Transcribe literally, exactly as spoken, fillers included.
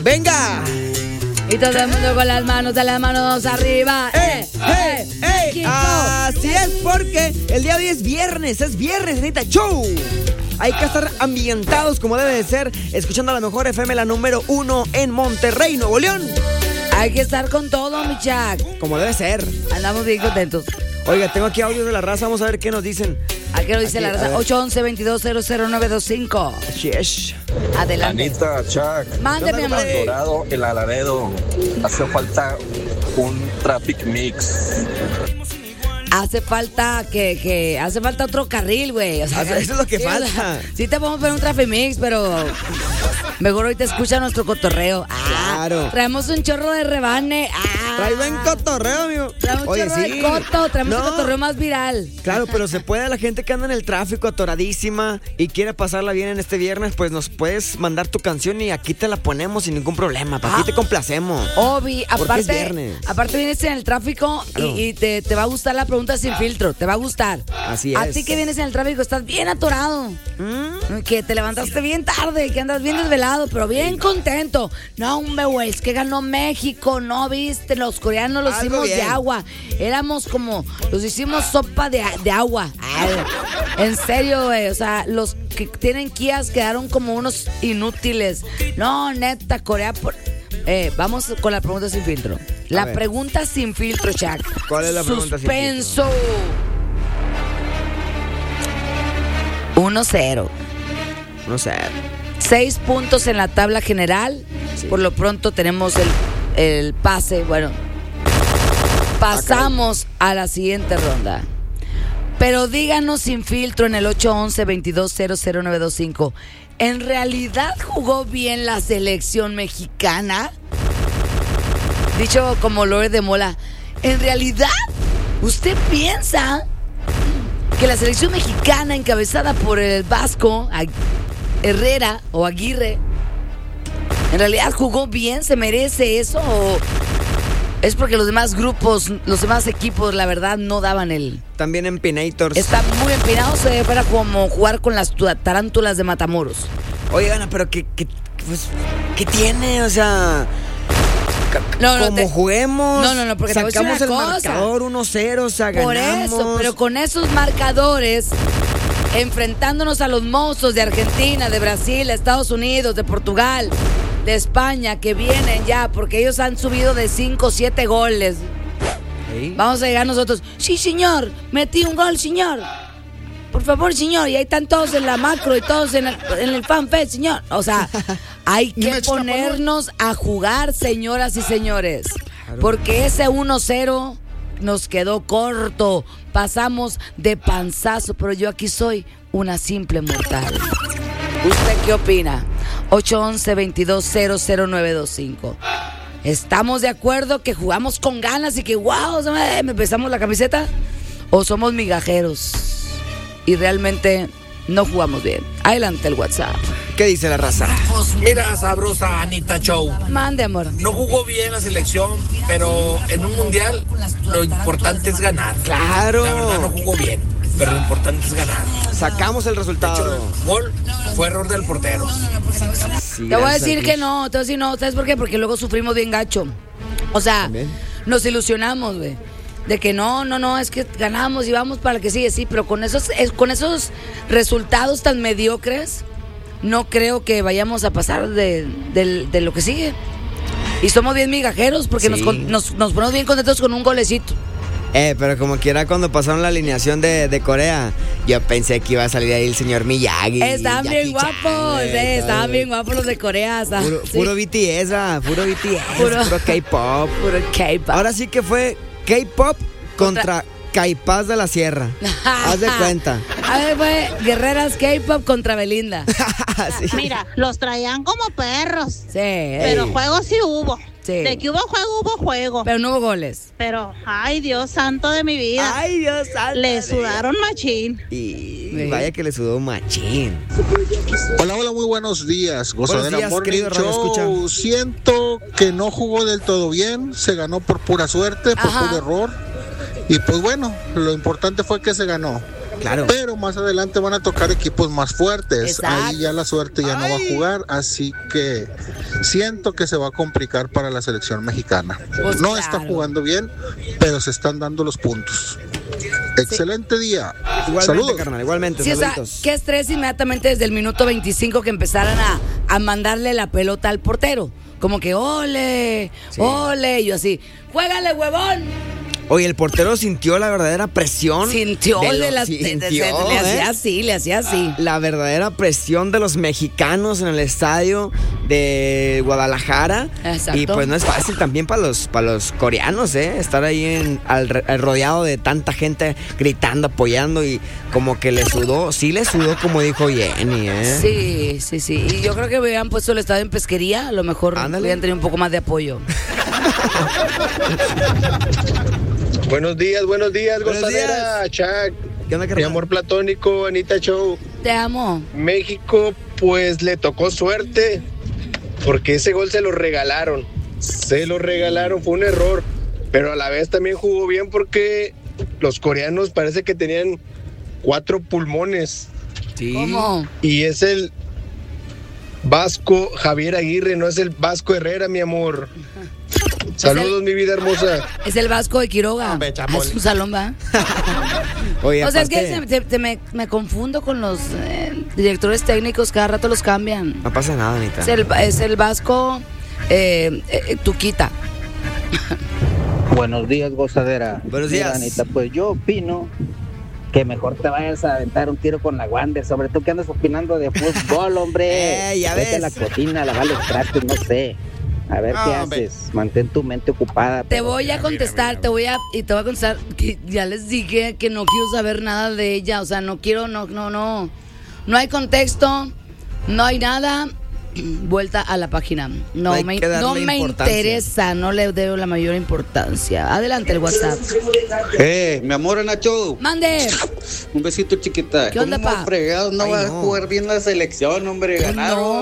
¡Venga! Y todo el mundo con las manos, de las manos arriba. ¡Eh, eh, eh! ¡Ey! Así es, porque el día de hoy es viernes, es viernes, Anita Show. Hay que estar ambientados como debe de ser, escuchando a la mejor F M, la número uno en Monterrey, Nuevo León. Hay que estar con todo, mi Jack. Como debe ser. Andamos bien contentos. Oiga, tengo aquí audios de la raza, vamos a ver qué nos dicen. ¿A qué nos dice aquí, la raza? ocho once, veintidós cero cero nueve dos cinco. Yes. Adelante. Anita, Chuck. Mándeme, amor. El Dorado, el Alaredo. Hace falta un traffic mix. Hace falta que, que hace falta otro carril, güey. O sea, eso es lo que sí, falta. O sea, sí te podemos poner un traffic mix, pero mejor hoy te escucha nuestro cotorreo. Ah, claro. Traemos un chorro de rebane. Ah, trae buen cotorreo, amigo. Traemos un Oye, chorro sí. de coto. Traemos no. un cotorreo más viral. Claro, pero se puede a la gente que anda en el tráfico atoradísima y quiere pasarla bien en este viernes, pues nos puedes mandar tu canción y aquí te la ponemos sin ningún problema. Para ah. aquí te complacemos. Obi, aparte, es viernes. aparte vienes en el tráfico claro. y, y te, te va a gustar la pregunta sin filtro. Te va a gustar. Así es. A ti que vienes en el tráfico estás bien atorado. ¿Mm? Que te levantaste bien tarde, que andas bien desvelado, pero bien contento. No, hombre, güey, es que ganó México, no viste, los coreanos los Algo hicimos bien. de agua. Éramos como, los hicimos sopa de, de agua. Ay, en serio, güey, o sea, los que tienen Kias quedaron como unos inútiles. No, neta, Corea por... Eh, vamos con la pregunta sin filtro. La pregunta sin filtro, Chuck. ¿Cuál es la pregunta Suspenso. sin filtro? uno cero. No sé. Seis puntos en la tabla general. Sí. Por lo pronto tenemos el, el pase. Bueno, pasamos okay. a la siguiente ronda. Pero díganos sin filtro en el ocho once, veintidós cero cero nueve dos cinco. ¿En realidad jugó bien la selección mexicana? Dicho como Lore de Mola, ¿en realidad usted piensa que la selección mexicana encabezada por el Vasco Herrera o Aguirre en realidad jugó bien? ¿Se merece eso? ¿O es porque los demás grupos, los demás equipos, la verdad, no daban el... También empinators. Están muy empinados, se fuera como jugar con las tarántulas de Matamoros. Oye, Ana, pero ¿qué, qué, pues, ¿qué tiene? O sea... No, no, como te, juguemos, no, no, no, porque sacamos te el cosa. marcador uno cero, o sea, por ganamos. eso, pero con esos marcadores, enfrentándonos a los monstruos de Argentina, de Brasil, de Estados Unidos, de Portugal, de España, que vienen ya, porque ellos han subido de cinco o siete goles. ¿Sí? Vamos a llegar nosotros. Sí, señor, metí un gol, señor. Por favor, señor, y ahí están todos en la macro y todos en el, en el fanfest, señor. O sea, hay que ponernos a jugar, señoras y señores. Porque ese uno cero nos quedó corto. Pasamos de panzazo, pero yo aquí soy una simple mortal. ¿Usted qué opina? ocho once, veintidós cero cero nueve dos cinco. ¿Estamos de acuerdo que jugamos con ganas y que wow, me besamos la camiseta? ¿O somos migajeros y realmente no jugamos bien? Adelante el WhatsApp. ¿Qué dice la raza? Mira, sabrosa Anita Show. Mande, amor. No jugó bien la selección, pero en un mundial lo importante es ganar. Claro. La verdad no jugó bien, pero lo importante es ganar. Sacamos el resultado. De hecho, el gol fue error del portero. Sí, te voy a decir que no, te voy a decir no. ¿Sabes por qué? Porque luego sufrimos bien gacho. O sea, ¿también? Nos ilusionamos, güey. De que no, no, no, es que ganamos y vamos para el que sigue, sí, pero con esos, con esos resultados tan mediocres, no creo que vayamos a pasar de, de, de lo que sigue. Y somos bien migajeros porque sí. nos, nos, nos ponemos bien contentos con un golecito. Eh, pero como quiera, cuando pasaron la alineación de, de Corea, yo pensé que iba a salir ahí el señor Miyagi. Estaban bien guapos, eh, estaban bien guapos los de Corea. ¿Sabes? Puro, sí. puro B T S, ah, puro B T S, puro, puro K-pop. Puro K-pop. Ahora sí que fue K-pop contra, contra Caipás de la Sierra. Haz de cuenta. A ver, fue Guerreras K-pop contra Belinda. Sí. Mira, los traían como perros. Sí. Pero juego sí hubo. Sí. De que hubo juego, hubo juego. Pero no hubo goles. Pero, ay, Dios santo de mi vida. Ay, Dios santo. Le sudaron machín. Y sí. Vaya que le sudó machín. Hola, hola, muy buenos días. Gozadera días, Morning Show. Siento que no jugó del todo bien. Se ganó por pura suerte, por Ajá. puro error. Y pues bueno, lo importante fue que se ganó. claro. Pero más adelante van a tocar equipos más fuertes. Exacto. Ahí ya la suerte ya no va a jugar, así que siento que se va a complicar para la selección mexicana. Pues no claro. está jugando bien, pero se están dando los puntos. Excelente día. Igualmente, Saludos. carnal, igualmente. Sí, o sea, saluditos. qué estrés inmediatamente desde el minuto veinticinco que empezaran a, a mandarle la pelota al portero. Como que, ole, Sí. ole, y yo así, juégale, huevón. Oye, el portero sintió la verdadera presión. Sintió, de de los- las, de- de- sintió, le ¿eh? hacía así, le hacía así. La verdadera presión de los mexicanos en el estadio de Guadalajara. Exacto. Y pues no es fácil también para los, para los coreanos, ¿eh? Estar ahí en, al, al rodeado de tanta gente gritando, apoyando y como que le sudó, sí le sudó como dijo Jenny, ¿eh? Sí, sí, sí. Y yo creo que hubieran puesto el estadio en pesquería, a lo mejor Ándale. hubieran tenido un poco más de apoyo. Buenos días, buenos días, Buenos gozadera, Chuck. ¿Qué onda, Mi carnal? amor platónico, Anita Show. Te amo. México, pues le tocó suerte, porque ese gol se lo regalaron. Se lo regalaron, fue un error. Pero a la vez también jugó bien porque los coreanos parece que tenían cuatro pulmones. Sí. ¿Cómo? Y es el Vasco Javier Aguirre, no es el Vasco Herrera, mi amor. Saludos, mi vida hermosa. Es el Vasco de Quiroga. Hombre, Ah, chapoli. es un salón, ¿va? Oye, O sea, es que aparte, se- se- se me, me confundo con los eh, directores técnicos, cada rato los cambian. no pasa nada, Anita. Es el, es el Vasco eh, eh, Tuquita. Buenos días, gozadera. Buenos Mira, días. Anita, pues yo opino que mejor te vayas a aventar un tiro con la Wander, sobre todo que andas opinando de fútbol, hombre. Eh, ya Vete ves. a la cocina, a lavar los trastes, no sé. A ver No, qué hombre. haces. Mantén tu mente ocupada. Te pero- voy a contestar, te voy a y te voy a contestar que ya les dije que no quiero saber nada de ella, o sea, no quiero, no, no, no, no hay contexto, no hay nada. Vuelta a la página. No, No hay me, que darle no me importancia. interesa, no le doy la mayor importancia. Adelante el WhatsApp. Eh, mi amor, Nacho. Mande. Un besito, chiquita. ¿Qué onda, ¿Cómo pa? fregado? No Ay, va no. a jugar bien la selección, hombre. Pues Ganaron. no.